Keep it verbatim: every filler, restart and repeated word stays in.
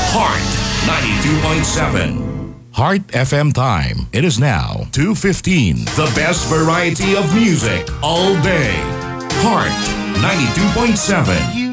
Heart ninety-two point seven. Heart F M time. It is now two fifteen. The best variety of music all day. Heart ninety-two point seven.